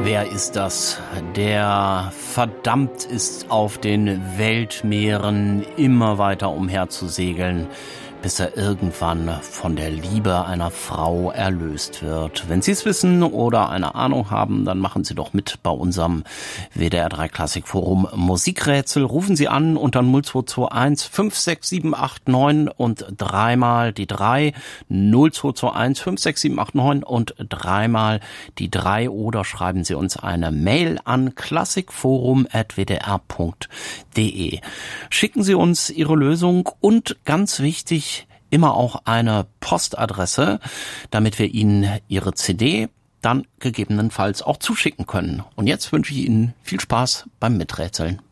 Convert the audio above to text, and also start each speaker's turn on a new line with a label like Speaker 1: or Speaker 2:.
Speaker 1: Wer ist das, der verdammt ist, auf den Weltmeeren immer weiter umherzusegeln, bis er irgendwann von der Liebe einer Frau erlöst wird? Wenn Sie es wissen oder eine Ahnung haben, dann machen Sie doch mit bei unserem WDR 3 Klassik Forum Musikrätsel. Rufen Sie an unter 0221 56789 und dreimal die 3, 0221 56789 und dreimal die 3, oder schreiben Sie uns eine Mail an klassikforum@wdr.de. Schicken Sie uns Ihre Lösung und, ganz wichtig, immer auch eine Postadresse, damit wir Ihnen Ihre CD dann gegebenenfalls auch zuschicken können. Und jetzt wünsche ich Ihnen viel Spaß beim Miträtseln.